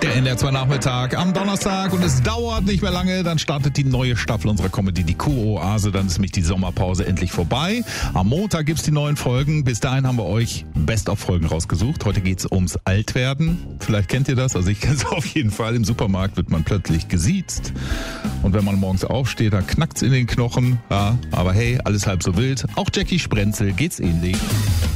Der NDR2 Nachmittag am Donnerstag und es dauert nicht mehr lange, dann startet die neue Staffel unserer Comedy, die Kuroase, dann ist nämlich die Sommerpause endlich vorbei. Am Montag gibt's die neuen Folgen, bis dahin haben wir euch Best-of-Folgen rausgesucht. Heute geht's ums Altwerden, vielleicht kennt ihr das, also ich kenne es auf jeden Fall, im Supermarkt wird man plötzlich gesiezt und wenn man morgens aufsteht, dann knackt's in den Knochen, ja, aber hey, alles halb so wild. Auch Jackie Sprenzel geht's ähnlich.